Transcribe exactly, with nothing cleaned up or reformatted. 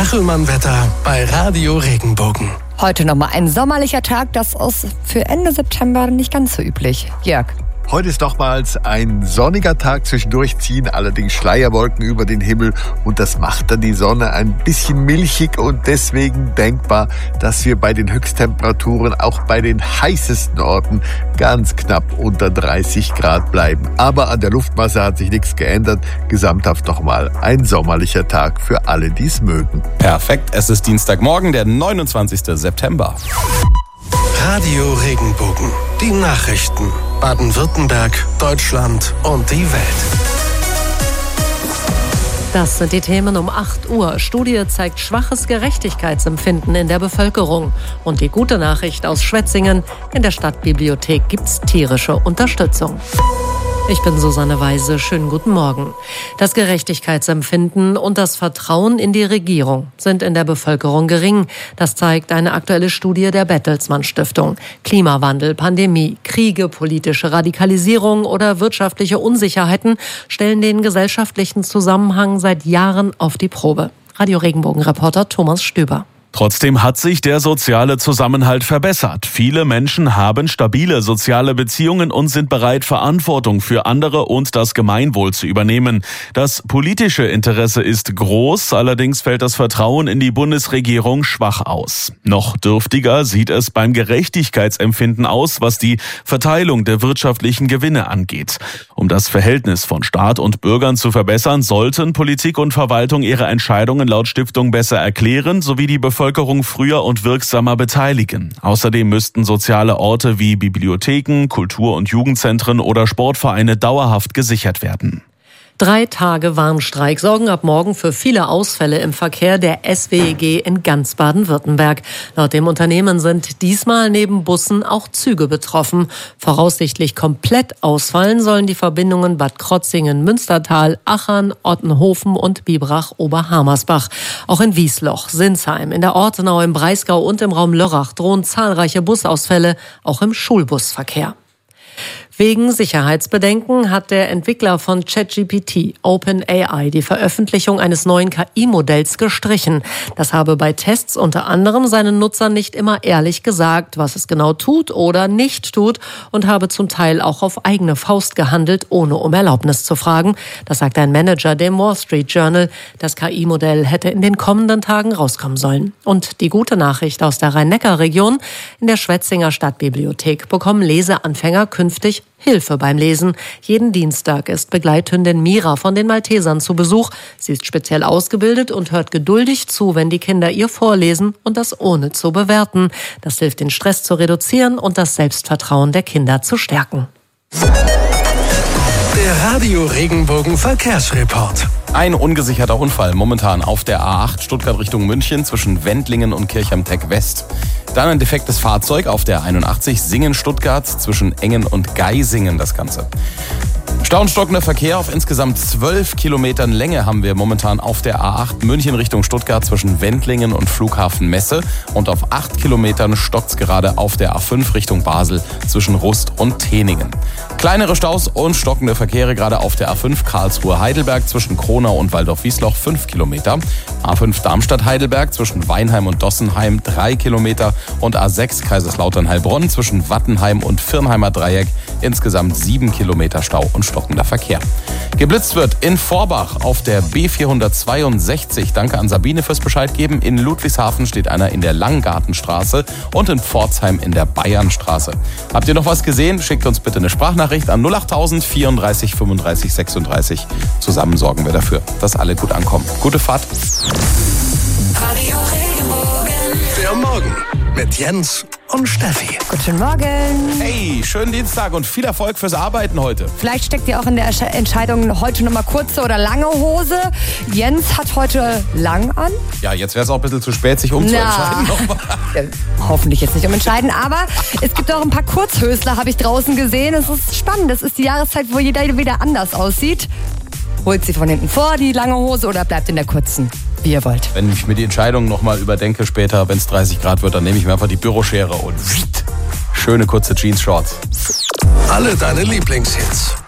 Kachelmann-Wetter bei Radio Regenbogen. Heute nochmal ein sommerlicher Tag, das ist für Ende September nicht ganz so üblich. Jörg. Heute ist nochmals ein sonniger Tag, zwischendurch ziehen allerdings Schleierwolken über den Himmel und das macht dann die Sonne ein bisschen milchig und deswegen denkbar, dass wir bei den Höchsttemperaturen auch bei den heißesten Orten ganz knapp unter dreißig Grad bleiben. Aber an der Luftmasse hat sich nichts geändert. Gesamthaft nochmal ein sommerlicher Tag für alle, die es mögen. Perfekt, es ist Dienstagmorgen, der neunundzwanzigsten September. Radio Regenbogen, die Nachrichten. Baden-Württemberg, Deutschland und die Welt. Das sind die Themen um acht Uhr. Studie zeigt schwaches Gerechtigkeitsempfinden in der Bevölkerung. Und die gute Nachricht aus Schwetzingen: In der Stadtbibliothek gibt's tierische Unterstützung. Ich bin Susanne Weise. Schönen guten Morgen. Das Gerechtigkeitsempfinden und das Vertrauen in die Regierung sind in der Bevölkerung gering. Das zeigt eine aktuelle Studie der Bertelsmann Stiftung. Klimawandel, Pandemie, Kriege, politische Radikalisierung oder wirtschaftliche Unsicherheiten stellen den gesellschaftlichen Zusammenhang seit Jahren auf die Probe. Radio Regenbogen-Reporter Thomas Stöber. Trotzdem hat sich der soziale Zusammenhalt verbessert. Viele Menschen haben stabile soziale Beziehungen und sind bereit, Verantwortung für andere und das Gemeinwohl zu übernehmen. Das politische Interesse ist groß, allerdings fällt das Vertrauen in die Bundesregierung schwach aus. Noch dürftiger sieht es beim Gerechtigkeitsempfinden aus, was die Verteilung der wirtschaftlichen Gewinne angeht. Um das Verhältnis von Staat und Bürgern zu verbessern, sollten Politik und Verwaltung ihre Entscheidungen laut Stiftung besser erklären, sowie die Bevölkerung Bevölkerung früher und wirksamer beteiligen. Außerdem müssten soziale Orte wie Bibliotheken, Kultur- und Jugendzentren oder Sportvereine dauerhaft gesichert werden. Drei Tage Warnstreik sorgen ab morgen für viele Ausfälle im Verkehr der S W E G in ganz Baden-Württemberg. Laut dem Unternehmen sind diesmal neben Bussen auch Züge betroffen. Voraussichtlich komplett ausfallen sollen die Verbindungen Bad Krotzingen-Münstertal, Achern, Ottenhofen und Biberach-Oberhammersbach. Auch in Wiesloch, Sinsheim, in der Ortenau, im Breisgau und im Raum Lörrach drohen zahlreiche Busausfälle, auch im Schulbusverkehr. Wegen Sicherheitsbedenken hat der Entwickler von ChatGPT, OpenAI, die Veröffentlichung eines neuen K I-Modells gestrichen. Das habe bei Tests unter anderem seinen Nutzern nicht immer ehrlich gesagt, was es genau tut oder nicht tut, und habe zum Teil auch auf eigene Faust gehandelt, ohne um Erlaubnis zu fragen. Das sagt ein Manager dem Wall Street Journal. Das K I-Modell hätte in den kommenden Tagen rauskommen sollen. Und die gute Nachricht aus der Rhein-Neckar-Region: In der Schwetzinger Stadtbibliothek bekommen Leseanfänger künftig Hilfe beim Lesen. Jeden Dienstag ist Begleithündin Mira von den Maltesern zu Besuch. Sie ist speziell ausgebildet und hört geduldig zu, wenn die Kinder ihr vorlesen, und das ohne zu bewerten. Das hilft, den Stress zu reduzieren und das Selbstvertrauen der Kinder zu stärken. Der Radio Regenbogen Verkehrsreport. Ein ungesicherter Unfall momentan auf der A acht Stuttgart Richtung München zwischen Wendlingen und Kirchheim-Teck West. Dann ein defektes Fahrzeug auf der einundachtzig Singen-Stuttgart zwischen Engen und Geisingen das Ganze. Stau und stockender Verkehr auf insgesamt zwölf Kilometern Länge haben wir momentan auf der A acht München Richtung Stuttgart zwischen Wendlingen und Flughafen Messe, und auf acht Kilometern stockt's gerade auf der A fünf Richtung Basel zwischen Rust und Teningen. Kleinere Staus und stockende Verkehre gerade auf der A fünf Karlsruhe-Heidelberg zwischen Kronau und Waldorf-Wiesloch fünf Kilometer, A fünf Darmstadt-Heidelberg zwischen Weinheim und Dossenheim drei Kilometer und A sechs Kaiserslautern-Heilbronn zwischen Wattenheim und Virnheimer Dreieck insgesamt sieben Kilometer Stau und stockender Verkehr. Geblitzt wird in Vorbach auf der B vierhundertzweiundsechzig. Danke an Sabine fürs Bescheid geben. In Ludwigshafen steht einer in der Langgartenstraße und in Pforzheim in der Bayernstraße. Habt ihr noch was gesehen? Schickt uns bitte eine Sprachnachricht an null achttausend vierunddreißig fünfunddreißig sechsunddreißig. Zusammen sorgen wir dafür, dass alle gut ankommen. Gute Fahrt. Radio Regenbogen. Der Morgen mit Jens und Steffi. Guten Morgen. Hey, schönen Dienstag und viel Erfolg fürs Arbeiten heute. Vielleicht steckt ihr auch in der Entscheidung heute nochmal kurze oder lange Hose. Jens hat heute lang an. Ja, jetzt wäre es auch ein bisschen zu spät, sich umzuentscheiden. Ja, hoffentlich jetzt nicht umentscheiden, aber es gibt auch ein paar Kurzhösler, habe ich draußen gesehen. Es ist spannend. Es ist die Jahreszeit, wo jeder wieder anders aussieht. Holt sie von hinten vor, die lange Hose, oder bleibt in der kurzen? Wie ihr wollt. Wenn ich mir die Entscheidung nochmal überdenke später, wenn es dreißig Grad wird, dann nehme ich mir einfach die Büroschere und schöne kurze Jeans-Shorts. Alle deine Lieblingshits